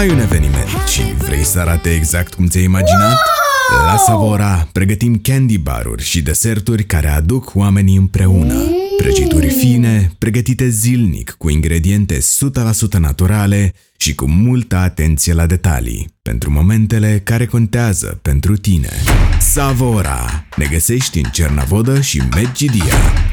Ai un eveniment și vrei să arate exact cum ți-ai imaginat? La Savora pregătim candy baruri și deserturi care aduc oamenii împreună. Prăjituri fine, pregătite zilnic, cu ingrediente 100% naturale și cu multă atenție la detalii, pentru momentele care contează pentru tine. Savora! Ne găsești în Cernavodă și Medgidia.